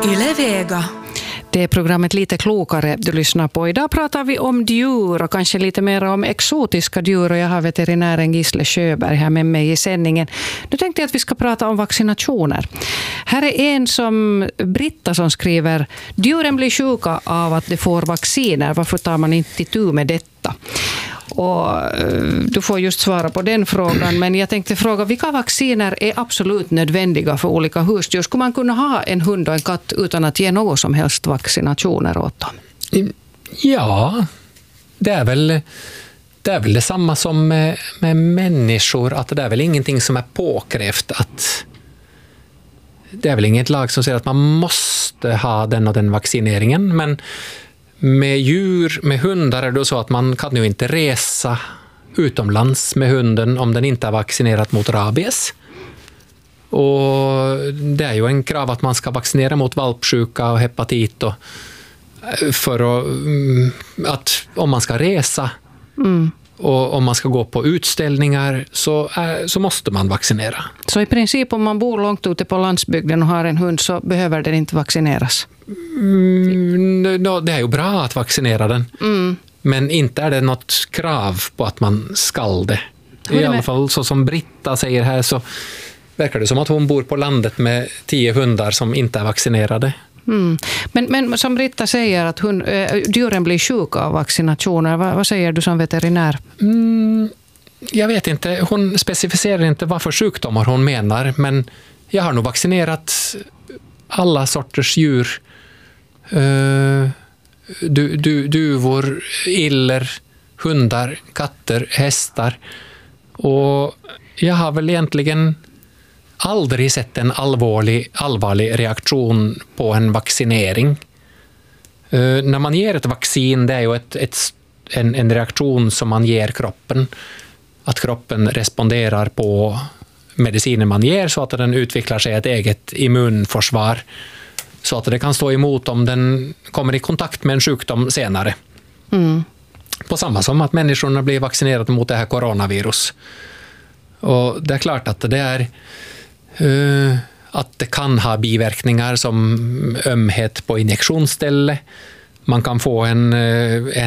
Yle Vega. Det är programmet Lite klokare du lyssnar på. Idag pratar vi om djur och kanske lite mer om exotiska djur. Och jag har veterinären Gisle Sjöberg här med mig i sändningen. Nu tänkte jag att vi ska prata om vaccinationer. Här är en som Britta som skriver: djuren blir sjuka av att de får vacciner. Varför tar man inte itu med detta? Och du får just svara på den frågan, men jag tänkte fråga, vilka vacciner är absolut nödvändiga för olika husdjur? Skulle man kunna ha en hund och en katt utan att ge något som helst vaccinationer åt dem? Ja, det är väl detsamma som med människor, att det är väl ingenting som är påkrävt, att det är väl inget lag som säger att man måste ha den och den vaccineringen, men med djur, med hundar är det så att man kan ju inte resa utomlands med hunden om den inte är vaccinerat mot rabies. Och det är ju en krav att man ska vaccinera mot valpsjuka och hepatit och för att om man ska resa och om man ska gå på utställningar så måste man vaccinera. Så i princip om man bor långt ute på landsbygden och har en hund så behöver den inte vaccineras? Det är ju bra att vaccinera den. Men inte är det något krav på att man ska det. I alla fall så som Britta säger här så verkar det som att hon bor på landet med 10 hundar som inte är vaccinerade. Men som Britta säger att djuren blir sjuka av vaccinationer. Vad säger du som veterinär? Jag vet inte. Hon specificerar inte vad för sjukdomar hon menar, men jag har nog vaccinerat alla sorters djur. Duvor, iller, hundar, katter, hästar. Och jag har väl egentligen aldrig sett en allvarlig reaktion på en vaccinering. När man ger ett vaccin, det är ju en reaktion som man ger kroppen. Att kroppen responderar på medicinen man ger så att den utvecklar sig ett eget immunförsvar. Så att det kan stå emot om den kommer i kontakt med en sjukdom senare. På samma som att människorna blir vaccinerade mot det här coronavirus. Och det är klart att det är att det kan ha biverkningar som ömhet på injektionsställe. Man kan få en